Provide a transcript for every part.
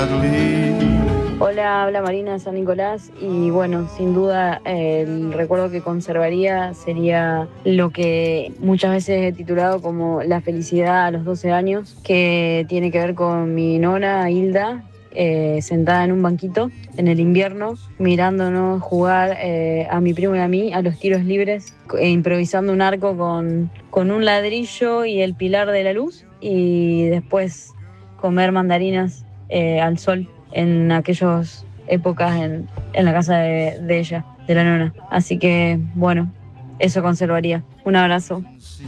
Hola, habla Marina de San Nicolás y bueno, sin duda el recuerdo que conservaría sería lo que muchas veces he titulado como la felicidad a los 12 años, que tiene que ver con mi nona Hilda, sentada en un banquito en el invierno, mirándonos jugar a mi primo y a mí a los tiros libres, improvisando un arco con un ladrillo y el pilar de la luz y después comer mandarinas al sol en aquellas épocas en la casa de ella, de la nona. Así que, bueno, eso conservaría. Un abrazo.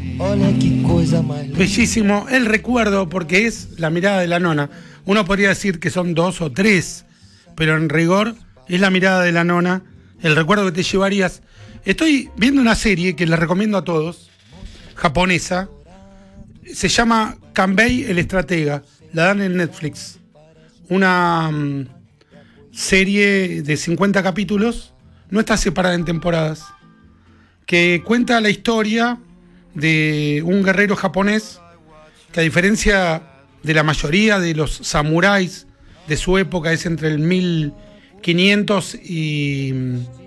Bellísimo el recuerdo porque es la mirada de la nona. Uno podría decir que son 2 o 3, pero en rigor es la mirada de la nona, el recuerdo que te llevarías. Estoy viendo una serie que les recomiendo a todos, japonesa, se llama Kanbei el estratega, la dan en Netflix. Una serie de 50 capítulos, no está separada en temporadas, que cuenta la historia de un guerrero japonés que, a diferencia de la mayoría de los samuráis de su época, es entre el 1500 y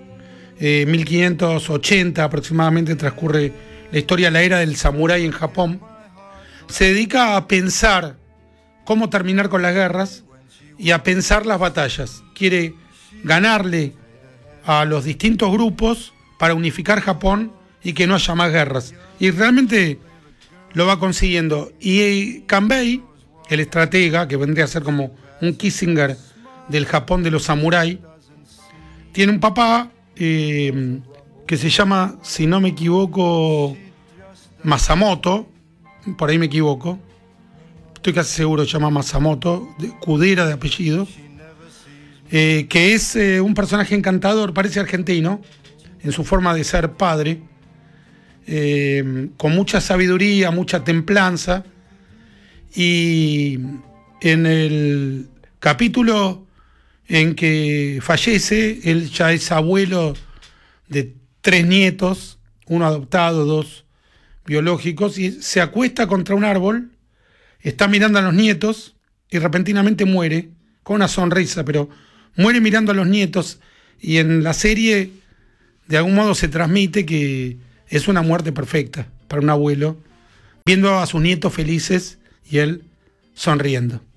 1580 aproximadamente transcurre la historia, la era del samurái en Japón. Se dedica a pensar cómo terminar con las guerras y a pensar las batallas. Quiere ganarle a los distintos grupos para unificar Japón y que no haya más guerras. Y realmente lo va consiguiendo. Y Kanbei, el estratega, que vendría a ser como un Kissinger del Japón de los samuráis, tiene un papá que se llama, si no me equivoco, Masamoto, por ahí me equivoco, estoy casi seguro se llama Masamoto, Kudera de apellido, que es un personaje encantador, parece argentino, en su forma de ser padre, con mucha sabiduría, mucha templanza, y en el capítulo en que fallece, él ya es abuelo de 3 nietos, uno adoptado, 2 biológicos, y se acuesta contra un árbol, está mirando a los nietos y repentinamente muere, con una sonrisa, pero muere mirando a los nietos, y en la serie de algún modo se transmite que es una muerte perfecta para un abuelo, viendo a sus nietos felices y él sonriendo.